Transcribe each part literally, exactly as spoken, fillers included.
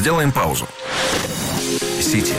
Сделаем паузу. Сити.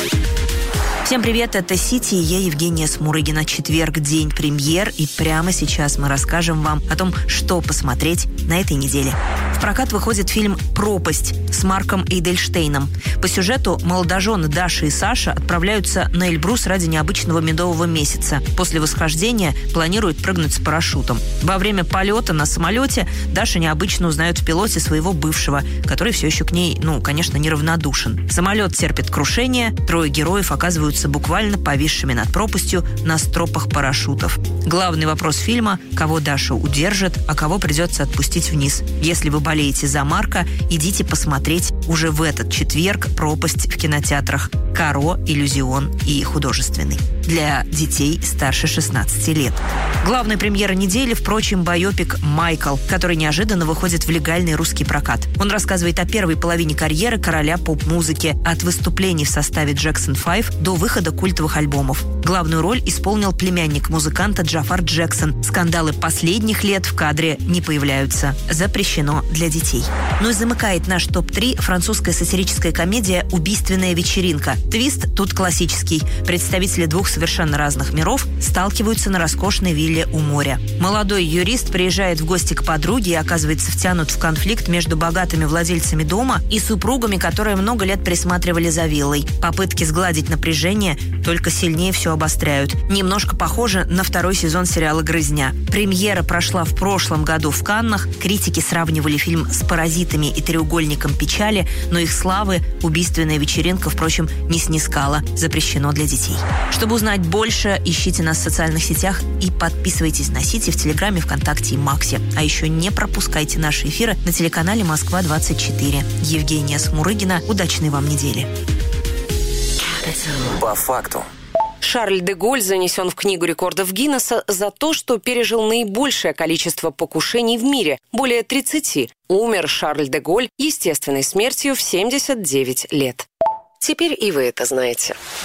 Всем привет, это «Сити», и я Евгения Смурыгина. Четверг, день премьер, и прямо сейчас мы расскажем вам о том, что посмотреть на этой неделе. В прокат выходит фильм «Пропасть» с Марком Эйдельштейном. По сюжету молодожены Даша и Саша отправляются на Эльбрус ради необычного медового месяца. После восхождения планируют прыгнуть с парашютом. Во время полета на самолете Даша необычно узнает в пилоте своего бывшего, который все еще к ней, ну, конечно, неравнодушен. Самолет терпит крушение, трое героев оказываются буквально повисшими над пропастью на стропах парашютов. Главный вопрос фильма – кого Даша удержит, а кого придется отпустить вниз. Если вы болеете за Марка, идите посмотреть уже в этот четверг «Пропасть» в кинотеатрах «Каро», «Иллюзион» и «Художественный». Для детей старше шестнадцати лет. Главная премьера недели, впрочем, байопик «Майкл», который неожиданно выходит в легальный русский прокат. Он рассказывает о первой половине карьеры короля поп-музыки, от выступлений в составе Джексон пять до выхода культовых альбомов. Главную роль исполнил племянник музыканта Джафар Джексон. Скандалы последних лет в кадре не появляются. Запрещено для детей. Ну и замыкает наш топ-три французская сатирическая комедия «Убийственная вечеринка». Твист тут классический. Представители двух совершенно разных миров сталкиваются на роскошной вилле у моря. Молодой юрист приезжает в гости к подруге и оказывается втянут в конфликт между богатыми владельцами дома и супругами, которые много лет присматривали за виллой. Попытки сгладить напряжение только сильнее все обостряют. Немножко похоже на второй сезон сериала «Грызня». Премьера прошла в прошлом году в Каннах. Критики сравнивали фильм с «Паразитами» и «Треугольником печали», но их славы «Убийственная вечеринка», впрочем, не снискала. Запрещено для детей. Чтобы узнать больше, ищите нас в социальных сетях и подписывайтесь на «Сити» в Телеграме, ВКонтакте и Максе. А еще не пропускайте наши эфиры на телеканале «Москва двадцать четыре». Евгения Смурыгина. Удачной вам недели. По факту. Шарль де Голль занесен в Книгу рекордов Гиннесса за то, что пережил наибольшее количество покушений в мире – более тридцати. Умер Шарль де Голль естественной смертью в семьдесят девять лет. Теперь и вы это знаете.